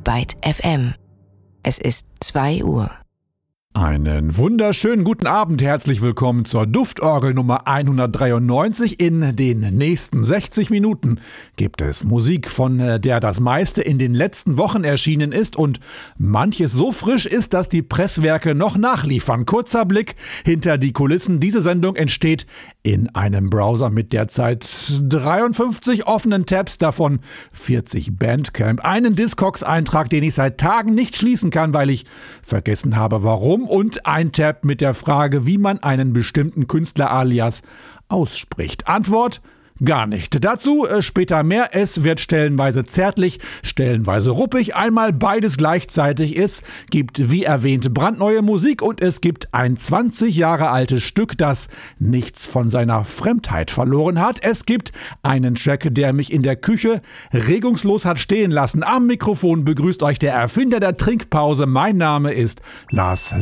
Byte FM. Es ist 2 Uhr. Einen wunderschönen guten Abend, herzlich willkommen zur Duftorgel Nummer 193. In den nächsten 60 Minuten gibt es Musik, von der das meiste in den letzten Wochen erschienen ist und manches so frisch ist, dass die Presswerke noch nachliefern. Kurzer Blick hinter die Kulissen. Diese Sendung entsteht in einem Browser mit derzeit 53 offenen Tabs, davon 40 Bandcamp. Einen Discogs-Eintrag, den ich seit Tagen nicht schließen kann, weil ich vergessen habe, warum. Und ein Tab mit der Frage, wie man einen bestimmten Künstler-Alias ausspricht. Antwort: gar nicht. Dazu später mehr. Es wird stellenweise zärtlich, stellenweise ruppig. Einmal beides gleichzeitig. Es gibt, wie erwähnt, brandneue Musik und es gibt ein 20 Jahre altes Stück, das nichts von seiner Fremdheit verloren hat. Es gibt einen Track, der mich in der Küche regungslos hat stehen lassen. Am Mikrofon begrüßt euch der Erfinder der Trinkpause. Mein Name ist Lars